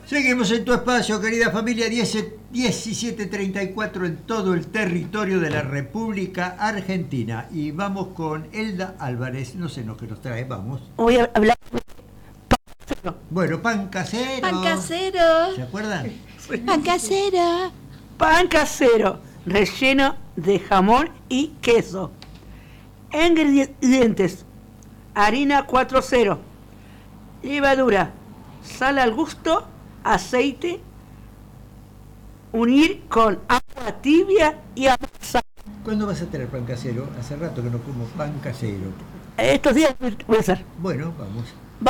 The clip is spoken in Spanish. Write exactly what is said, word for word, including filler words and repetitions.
Seguimos en tu espacio, querida familia, diecisiete treinta y cuatro en todo el territorio de la República Argentina. Y vamos con Elda Álvarez, no sé lo que nos trae, vamos. Voy a hablar de pan casero. Bueno, pan casero. Pan casero. ¿Se acuerdan? Pan casero. Pan casero, relleno de jamón y queso. Ingredientes: harina cuatro cero, levadura, sal al gusto, aceite, unir con agua tibia y amasar. ¿Cuándo vas a tener pan casero? Hace rato que no como pan casero. Estos días voy a hacer. Bueno, vamos.